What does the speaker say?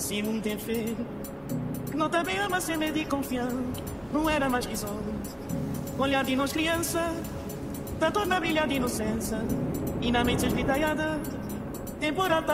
consigo um ter fé. Que não também ama sem medo e confiança. Não era mais que só olhar de nós criança, tá toda brilhar de inocência. E na mente esgritaiada, temporada